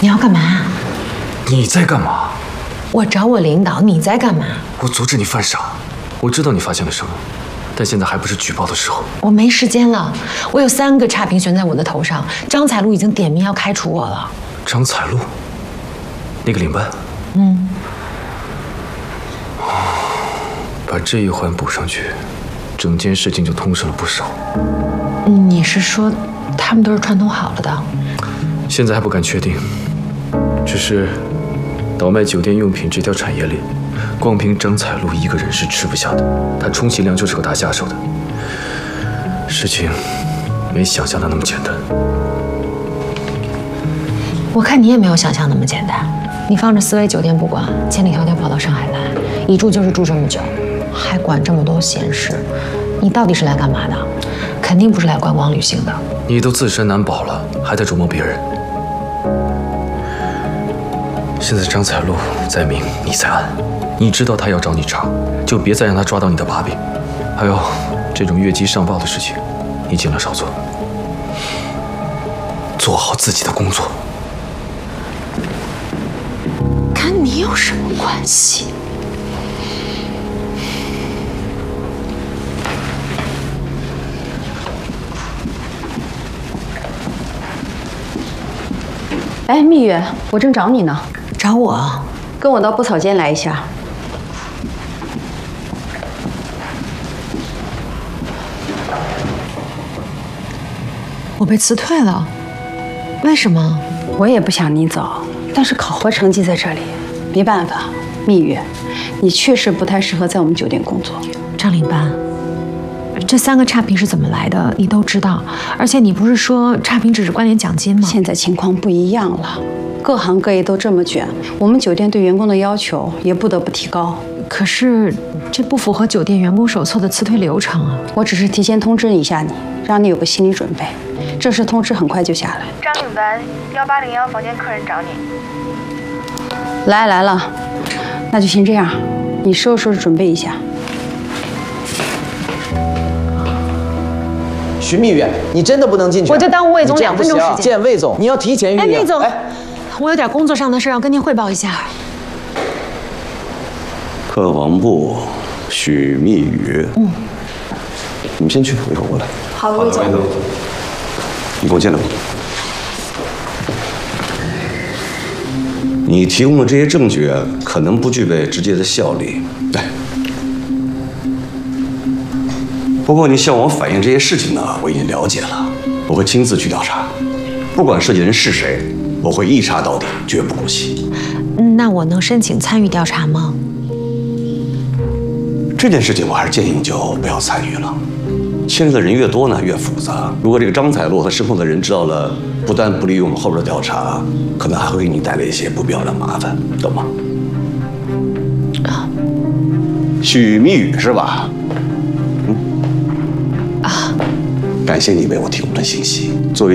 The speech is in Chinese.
你要干嘛？ 你在干嘛？ 我找我领导，你在干嘛？ 我阻止你犯傻。我知道你发现了什么，但现在还不是举报的时候。 我没时间了，我有3个差评悬在我的头上。张彩璐已经点名要开除我了。 张彩璐，那个领班。把这一环补上去，整件事情就通顺了不少。 你是说，他们都是串通好了的？ 现在还不敢确定，只是倒卖酒店用品这条产业链，光凭张彩璐一个人是吃不下的，她充其量就是个打下手的。事情没想象的那么简单。 我看你也没有想象那么简单。你放着思维酒店不管，千里迢迢跑到上海来，一住就是住这么久，还管这么多闲事，你到底是来干嘛的？肯定不是来观光旅行的。 你都自身难保了，还在琢磨别人。现在张彩璐在明，你在暗，你知道他要找你茬，就别再让他抓到你的把柄。还有这种越级上报的事情，你尽量少做，做好自己的工作。 跟你有什么关系？ 哎，蜜月，我正找你呢。 找我？ 跟我到布草间来一下。 我被辞退了，为什么？ 我也不想你走，但是考核成绩在这里，没办法。蜜月，你确实不太适合在我们酒店工作。 张领班，这3个差评是怎么来的？你都知道，而且你不是说差评只是关联奖金吗？ 现在情况不一样了，各行各业都这么卷，我们酒店对员工的要求也不得不提高。 可是这不符合酒店员工手册的辞退流程啊！ 我只是提前通知一下你，让你有个心理准备。正式通知很快就下来。 张领班，1801房间客人找你。 来了，那就先这样，你收拾收拾准备一下。 徐蜜月，你真的不能进去？ 我就耽误魏总2分钟时间。 见魏总，你要提前预约。 魏总，我有点工作上的事要跟您汇报一下。 客房部，许蜜雨。你们先去，我一会儿过来。 好的，魏总。 你给我进来吧。你提供的这些证据可能不具备直接的效力，来。不过你向我反映这些事情呢，我已经了解了，我会亲自去调查，不管涉及人是谁，我会一查到底，绝不姑息。 那我能申请参与调查吗？ 这件事情我还是建议你就不要参与了，牵涉的人越多呢越复杂。如果这个张彩璐和身后的人知道了，不但不利于我们后边的调查，可能还会给你带来一些不必要的麻烦，懂吗？许蜜雨是吧？感谢你为我提供的信息。作为